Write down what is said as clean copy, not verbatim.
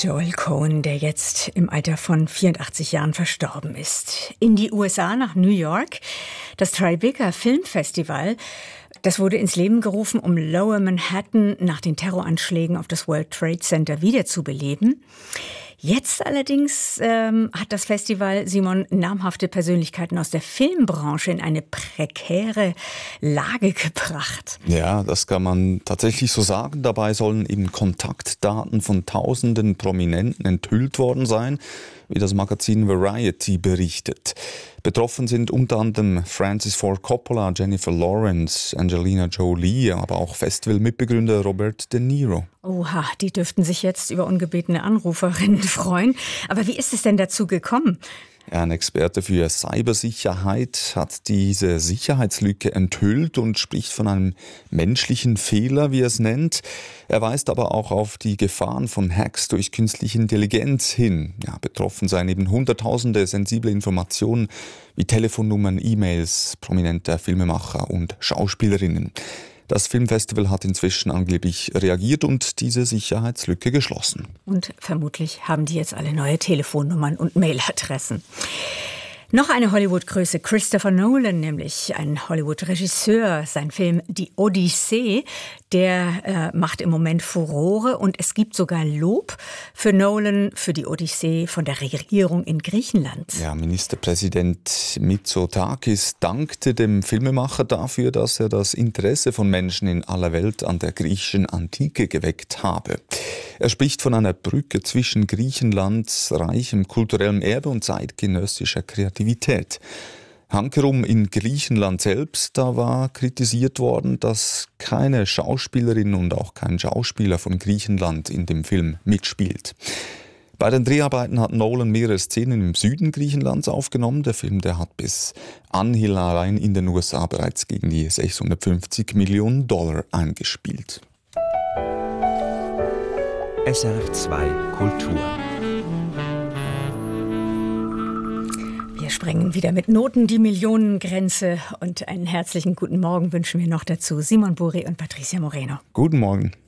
Joel Cohen, der jetzt im Alter von 84 Jahren verstorben ist. In die USA, nach New York. Das Tribeca Filmfestival, das wurde ins Leben gerufen, um Lower Manhattan nach den Terroranschlägen auf das World Trade Center wiederzubeleben. Jetzt allerdings hat das Festival, Simon, namhafte Persönlichkeiten aus der Filmbranche in eine prekäre Lage gebracht. Ja, das kann man tatsächlich so sagen. Dabei sollen eben Kontaktdaten von tausenden Prominenten enthüllt worden sein, wie das Magazin Variety berichtet. Betroffen sind unter anderem Francis Ford Coppola, Jennifer Lawrence, Angelina Jolie, aber auch Festival-Mitbegründer Robert De Niro. Oha, die dürften sich jetzt über ungebetene Anruferinnen freuen. Aber wie ist es denn dazu gekommen? Ja, ein Experte für Cybersicherheit hat diese Sicherheitslücke enthüllt und spricht von einem menschlichen Fehler, wie er es nennt. Er weist aber auch auf die Gefahren von Hacks durch künstliche Intelligenz hin. Ja, betroffen seien eben hunderttausende sensible Informationen wie Telefonnummern, E-Mails prominenter Filmemacher und Schauspielerinnen. Das Filmfestival hat inzwischen angeblich reagiert und diese Sicherheitslücke geschlossen. Und vermutlich haben die jetzt alle neue Telefonnummern und Mailadressen. Noch eine Hollywood-Größe, Christopher Nolan, nämlich ein Hollywood-Regisseur. Sein Film Die Odyssee, der macht im Moment Furore und es gibt sogar Lob für Nolan, für die Odyssee von der Regierung in Griechenland. Ja, Ministerpräsident Mitsotakis dankte dem Filmemacher dafür, dass er das Interesse von Menschen in aller Welt an der griechischen Antike geweckt habe. Er spricht von einer Brücke zwischen Griechenlands reichem kulturellem Erbe und zeitgenössischer Kreativität. Hankerum in Griechenland selbst, da war kritisiert worden, dass keine Schauspielerin und auch kein Schauspieler von Griechenland in dem Film mitspielt. Bei den Dreharbeiten hat Nolan mehrere Szenen im Süden Griechenlands aufgenommen. Der Film, der hat bis anhin allein in den USA bereits gegen die 650 Millionen Dollar eingespielt. SRF2 Kultur. Wir sprengen wieder mit Noten die Millionengrenze und einen herzlichen guten Morgen wünschen wir noch dazu Simon Buri und Patricia Moreno. Guten Morgen.